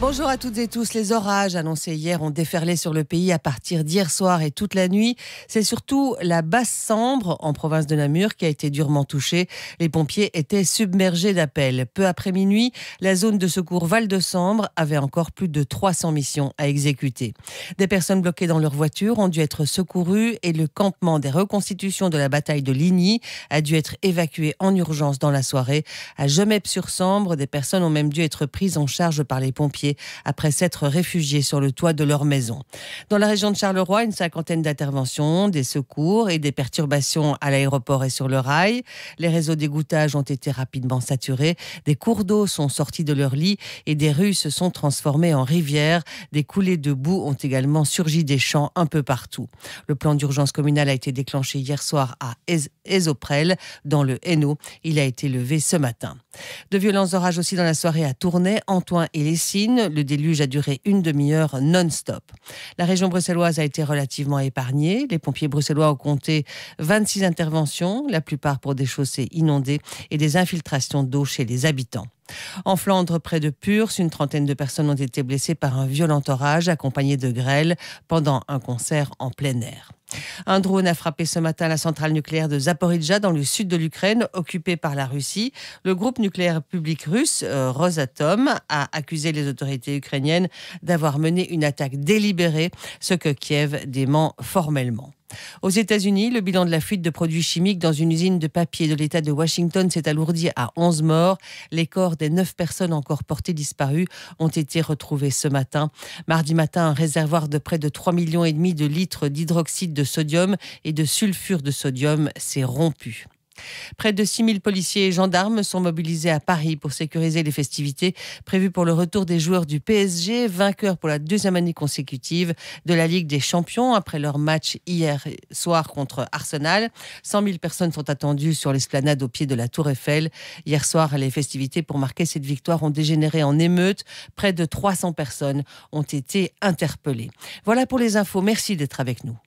Bonjour à toutes et tous. Les orages annoncés hier ont déferlé sur le pays à partir d'hier soir et toute la nuit. C'est surtout la Basse-Sambre, en province de Namur, qui a été durement touchée. Les pompiers étaient submergés d'appels. Peu après minuit, la zone de secours Val-de-Sambre avait encore plus de 300 missions à exécuter. Des personnes bloquées dans leur voiture ont dû être secourues et le campement des reconstitutions de la bataille de Ligny a dû être évacué en urgence dans la soirée. À Gemep-sur-Sambre, des personnes ont même dû être prises en charge par les pompiers après s'être réfugiés sur le toit de leur maison. Dans la région de Charleroi, une cinquantaine d'interventions, des secours et des perturbations à l'aéroport et sur le rail. Les réseaux d'égouttage ont été rapidement saturés. Des cours d'eau sont sortis de leur lit et des rues se sont transformées en rivières. Des coulées de boue ont également surgi des champs un peu partout. Le plan d'urgence communal a été déclenché hier soir à Esoprel, dans le Hainaut. Il a été levé ce matin. De violents orages aussi dans la soirée à Tournai, Antoing et Lessines. Le déluge a duré une demi-heure non-stop. La région bruxelloise a été relativement épargnée. Les pompiers bruxellois ont compté 26 interventions, la plupart pour des chaussées inondées et des infiltrations d'eau chez les habitants. En Flandre, près de Purs, une trentaine de personnes ont été blessées par un violent orage accompagné de grêle pendant un concert en plein air. Un drone a frappé ce matin la centrale nucléaire de Zaporijjia dans le sud de l'Ukraine, occupée par la Russie. Le groupe nucléaire public russe, Rosatom, a accusé les autorités ukrainiennes d'avoir mené une attaque délibérée, ce que Kiev dément formellement. Aux États-Unis, le bilan de la fuite de produits chimiques dans une usine de papier de l'État de Washington s'est alourdi à 11 morts. Les corps des 9 personnes encore portées disparues ont été retrouvés ce matin. Mardi matin, un réservoir de près de 3,5 millions de litres d'hydroxyde de sodium et de sulfure de sodium s'est rompu. Près de 6 000 policiers et gendarmes sont mobilisés à Paris pour sécuriser les festivités prévues pour le retour des joueurs du PSG, vainqueurs pour la deuxième année consécutive de la Ligue des Champions après leur match hier soir contre Arsenal. 100 000 personnes sont attendues sur l'esplanade au pied de la Tour Eiffel. Hier soir, les festivités pour marquer cette victoire ont dégénéré en émeute. Près de 300 personnes ont été interpellées. Voilà pour les infos. Merci d'être avec nous.